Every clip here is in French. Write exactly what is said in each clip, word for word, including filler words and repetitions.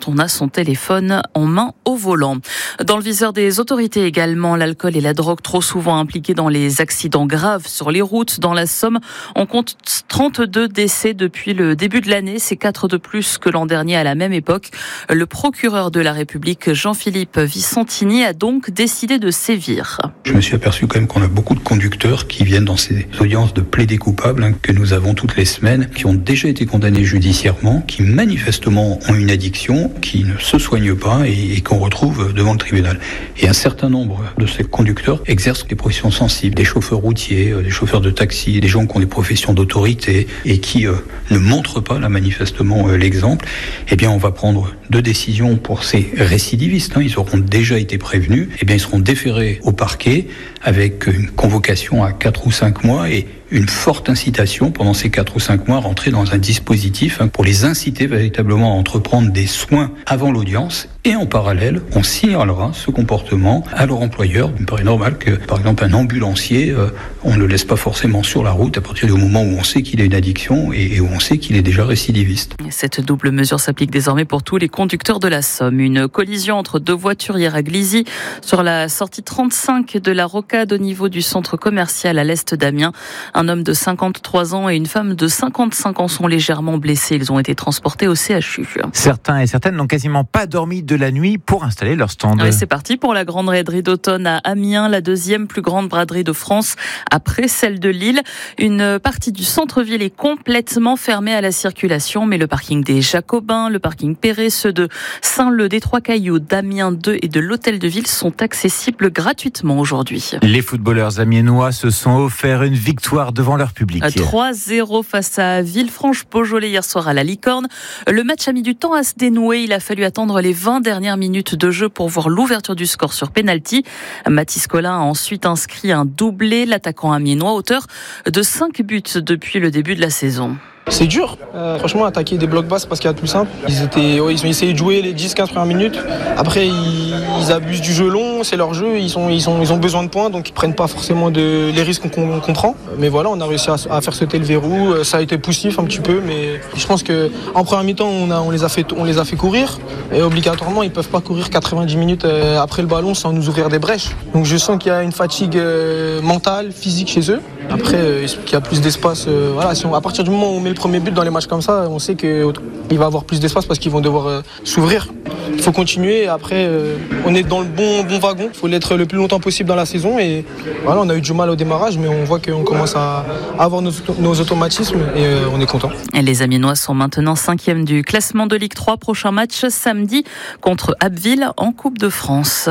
quand on a son téléphone en main au volant. Dans le viseur des autorités également, l'alcool et la drogue trop souvent impliqués dans les accidents graves sur les routes. Dans la Somme, on compte trente-deux décès depuis le début de l'année. C'est quatre de plus que l'an dernier à la même époque. Le procureur de la République, Jean-Philippe Vicentini, a donc décidé de sévir. Je me suis aperçu quand même qu'on a beaucoup de conducteurs qui viennent dans ces audiences de plaidés coupables hein, que nous avons toutes les semaines, qui ont déjà été condamnés judiciairement, qui manifestement ont une addiction, qui ne se soignent pas et, et qu'on retrouve devant le tribunal. Et un certain nombre de ces conducteurs exercent des professions sensibles, des chauffeurs routiers, des chauffeurs de taxi, des gens qui ont des professions d'autorité et qui euh, ne montrent pas là manifestement euh, l'exemple. Eh bien, on va prendre deux décisions pour ces récidivistes. Hein. Ils auront déjà été prévenus. Eh bien, ils seront déférés au parquet avec une convocation à quatre ou cinq mois et une forte incitation pendant ces quatre ou cinq mois à rentrer dans un dispositif hein, pour les inciter véritablement à entreprendre des soins avant l'audience. Et en parallèle, on signalera ce comportement à leur employeur. Il me paraît normal que, par exemple, un ambulancier, euh, on ne le laisse pas forcément sur la route à partir du moment où on sait qu'il a une addiction et, et où on sait qu'il est déjà récidiviste. Cette double mesure s'applique désormais pour tous les conducteurs de la Somme. Une collision entre deux voitures hier à Glizy sur la sortie trente-cinq de la Rocade au niveau du centre commercial à l'est d'Amiens. Un homme de cinquante-trois ans et une femme de cinquante-cinq ans sont légèrement blessés. Ils ont été transportés au C H U. Certains et certaines n'ont quasiment pas dormi de la nuit pour installer leur stand. Oui, c'est parti pour la grande raiderie d'automne à Amiens, la deuxième plus grande braderie de France après celle de Lille. Une partie du centre-ville est complètement fermée à la circulation, mais le parking des Jacobins, le parking Perret, ceux de Saint-Leu, des Trois-Cailloux, d'Amiens deux et de l'Hôtel de Ville sont accessibles gratuitement aujourd'hui. Les footballeurs amiénois se sont offerts une victoire devant leur public. trois zéro face à Villefranche-Beaujolais hier soir à la Licorne. Le match a mis du temps à se dénouer. Il a fallu attendre les vingt dernières minutes de jeu pour voir l'ouverture du score sur pénalty. Mathis Collin a ensuite inscrit un doublé. L'attaquant amiénois, auteur de cinq buts depuis le début de la saison. C'est dur, euh, franchement attaquer des blocs basses parce qu'il y a de plus simple. Ils, étaient, ouais, ils ont essayé de jouer les dix quinze premières minutes. Après ils, ils abusent du jeu long, c'est leur jeu, ils, sont, ils, sont, ils ont besoin de points donc ils prennent pas forcément de, les risques qu'on, qu'on prend. Mais voilà, on a réussi à, à faire sauter le verrou, ça a été poussif un petit peu, mais je pense qu'en première mi-temps on, a, on, les a fait, on les a fait courir et obligatoirement ils peuvent pas courir quatre-vingt-dix minutes après le ballon sans nous ouvrir des brèches. Donc je sens qu'il y a une fatigue mentale, physique chez eux. Après, euh, qu'il y a plus d'espace. Euh, voilà, si on, à partir du moment où on met le premier but dans les matchs comme ça, on sait qu'il va y avoir plus d'espace parce qu'ils vont devoir euh, s'ouvrir. Il faut continuer. Après, euh, on est dans le bon, bon wagon. Il faut l'être le plus longtemps possible dans la saison. Et voilà, on a eu du mal au démarrage, mais on voit qu'on commence à avoir nos, nos automatismes et euh, on est content. Et les Amiénois sont maintenant cinquième du classement de Ligue trois. Prochain match samedi contre Abbeville en Coupe de France.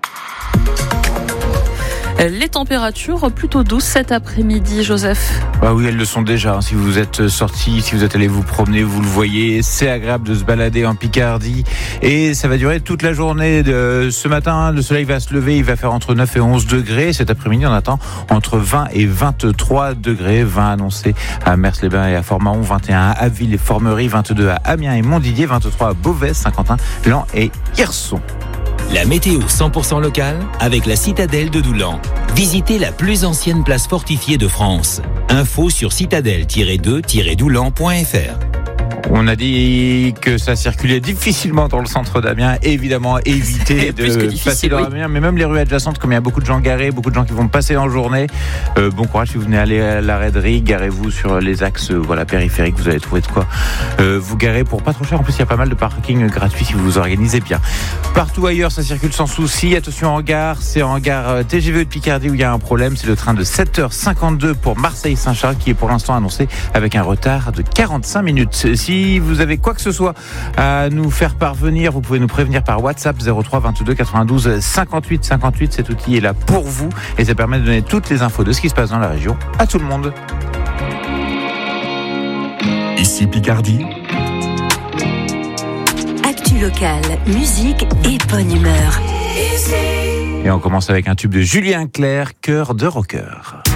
Les températures plutôt douces cet après-midi, Joseph. Ah oui, elles le sont déjà. Si vous êtes sorti, si vous êtes allé vous promener, vous le voyez, c'est agréable de se balader en Picardie. Et ça va durer toute la journée. De ce matin, le soleil va se lever, il va faire entre neuf et onze degrés. Cet après-midi, on attend entre vingt et vingt-trois degrés. vingt annoncés à Mers-les-Bains et à Fort-Mahon, vingt et un à Abbeville et Formerie, vingt-deux à Amiens et Montdidier, vingt-trois à Beauvais, Saint-Quentin, Laon et Hirson. La météo cent pour cent locale avec la citadelle de Doulan. Visitez la plus ancienne place fortifiée de France. Info sur citadelle tiret deux tiret doulan point f r. On a dit que ça circulait difficilement dans le centre d'Amiens. Évidemment, évitez de passer dans Amiens, mais même les rues adjacentes, comme il y a beaucoup de gens garés, beaucoup de gens qui vont passer en journée. Euh, bon courage si vous venez aller à la raiderie. Garez-vous sur les axes voilà, périphériques. Vous allez trouver de quoi euh, vous garer pour pas trop cher. En plus, il y a pas mal de parking gratuits si vous vous organisez bien. Partout ailleurs, ça circule sans souci. Attention en gare, c'est en gare T G V de Picardie où il y a un problème. C'est le train de sept heures cinquante-deux pour Marseille-Saint-Charles qui est pour l'instant annoncé avec un retard de quarante-cinq minutes. Si vous avez quoi que ce soit à nous faire parvenir, vous pouvez nous prévenir par WhatsApp zéro trois vingt-deux quatre-vingt-douze cinquante-huit cinquante-huit. Cet outil est là pour vous et ça permet de donner toutes les infos de ce qui se passe dans la région à tout le monde. Ici Picardie. Actu locale, musique et bonne humeur. Et on commence avec un tube de Julien Clerc, Cœur de rocker.